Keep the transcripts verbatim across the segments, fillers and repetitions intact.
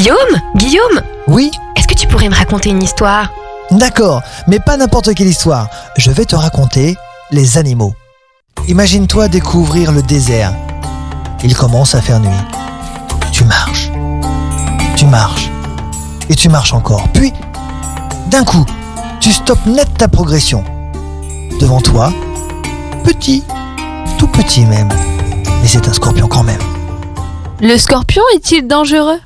Guillaume Guillaume Oui, Est-ce que tu pourrais me raconter une histoire? d'accord, mais pas n'importe quelle histoire. Je vais te raconter les animaux. Imagine-toi découvrir le désert. Il commence à faire nuit. Tu marches, tu marches, et tu marches encore. Puis, d'un coup, tu stoppes net ta progression. Devant toi, petit, tout petit même, mais c'est un scorpion quand même. Le scorpion est-il dangereux?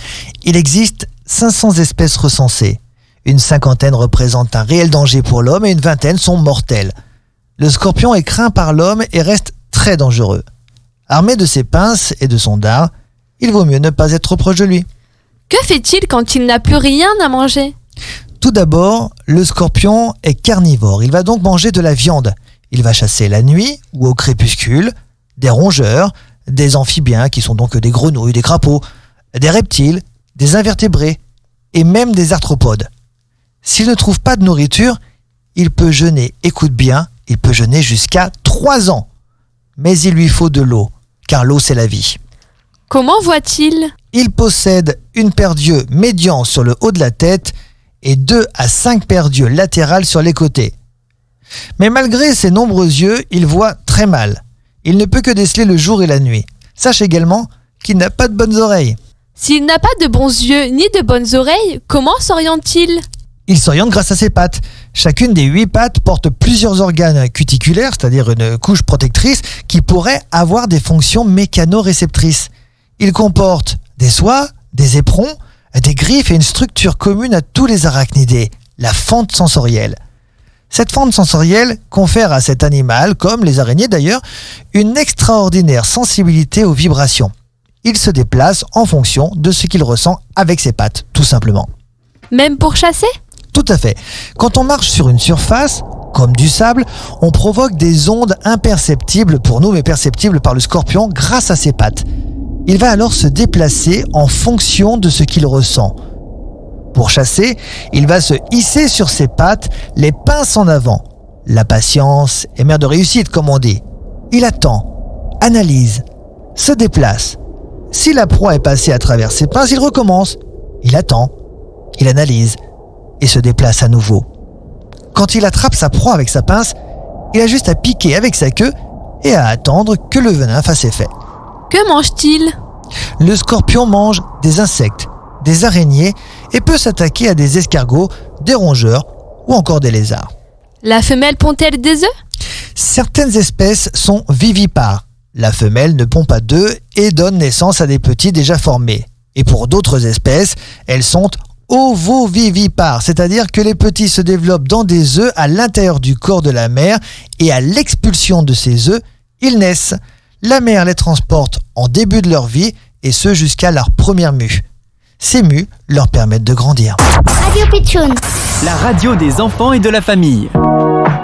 Il existe cinq cents espèces recensées. Une cinquantaine représentent un réel danger pour l'homme et une vingtaine sont mortelles. Le scorpion est craint par l'homme et reste très dangereux. Armé de ses pinces et de son dard, il vaut mieux ne pas être trop proche de lui. Que fait-il quand il n'a plus rien à manger? Tout d'abord, le scorpion est carnivore. Il va donc manger de la viande. Il va chasser la nuit ou au crépuscule, des rongeurs, des amphibiens qui sont donc des grenouilles, des crapauds, des reptiles, des invertébrés et même des arthropodes. S'il ne trouve pas de nourriture, il peut jeûner, écoute bien, il peut jeûner jusqu'à trois ans. Mais il lui faut de l'eau, car l'eau c'est la vie. Comment voit-il? Il possède une paire d'yeux médians sur le haut de la tête et deux à cinq paires d'yeux latérales sur les côtés. Mais malgré ses nombreux yeux, il voit très mal. Il ne peut que déceler le jour et la nuit. Sache également qu'il n'a pas de bonnes oreilles. S'il n'a pas de bons yeux ni de bonnes oreilles, comment s'oriente-t-il? Il s'oriente grâce à ses pattes. Chacune des huit pattes porte plusieurs organes cuticulaires, c'est-à-dire une couche protectrice, qui pourrait avoir des fonctions mécanoréceptrices. Il comporte des soies, des éperons, des griffes et une structure commune à tous les arachnidés, la fente sensorielle. Cette fente sensorielle confère à cet animal, comme les araignées d'ailleurs, une extraordinaire sensibilité aux vibrations. Il se déplace en fonction de ce qu'il ressent avec ses pattes, tout simplement. Même pour chasser? Tout à fait. Quand on marche sur une surface, comme du sable, on provoque des ondes imperceptibles pour nous, mais perceptibles par le scorpion grâce à ses pattes. Il va alors se déplacer en fonction de ce qu'il ressent. Pour chasser, il va se hisser sur ses pattes, les pinces en avant. La patience est mère de réussite, comme on dit. Il attend, analyse, se déplace. Si la proie est passée à travers ses pinces, il recommence. Il attend, il analyse et se déplace à nouveau. Quand il attrape sa proie avec sa pince, il a juste à piquer avec sa queue et à attendre que le venin fasse effet. Que mange-t-il? Le scorpion mange des insectes, des araignées et peut s'attaquer à des escargots, des rongeurs ou encore des lézards. La femelle pond-elle des œufs? Certaines espèces sont vivipares. La femelle ne pond pas d'œufs et donne naissance à des petits déjà formés. Et pour d'autres espèces, elles sont ovovivipares, c'est-à-dire que les petits se développent dans des œufs à l'intérieur du corps de la mère et à l'expulsion de ces œufs, ils naissent. La mère les transporte en début de leur vie et ce jusqu'à leur première mue. Ces mues leur permettent de grandir. Radio Pitchoun. La radio des enfants et de la famille.